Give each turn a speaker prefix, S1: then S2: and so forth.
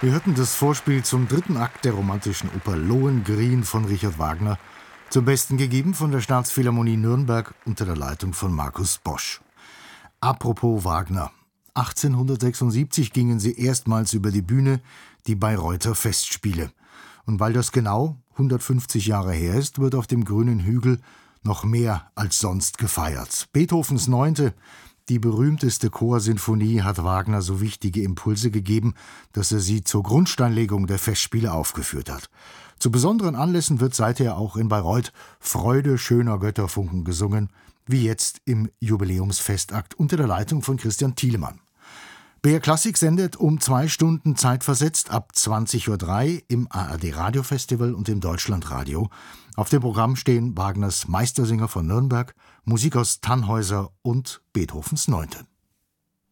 S1: Wir hörten das Vorspiel zum dritten Akt der romantischen Oper Lohengrin von Richard Wagner, zum Besten gegeben von der Staatsphilharmonie Nürnberg unter der Leitung von Markus Bosch. Apropos Wagner. 1876 gingen sie erstmals über die Bühne, die Bayreuther Festspiele. Und weil das genau 150 Jahre her ist, wird auf dem grünen Hügel noch mehr als sonst gefeiert. Beethovens 9., die berühmteste Chorsinfonie, hat Wagner so wichtige Impulse gegeben, dass er sie zur Grundsteinlegung der Festspiele aufgeführt hat. Zu besonderen Anlässen wird seither auch in Bayreuth Freude schöner Götterfunken gesungen, wie jetzt im Jubiläumsfestakt unter der Leitung von Christian Thielemann. BR Klassik sendet um 2 Stunden zeitversetzt ab 20:03 Uhr im ARD Radiofestival und im Deutschlandradio. Auf dem Programm stehen Wagners Meistersinger von Nürnberg, Musik aus Tannhäuser und Beethovens 9.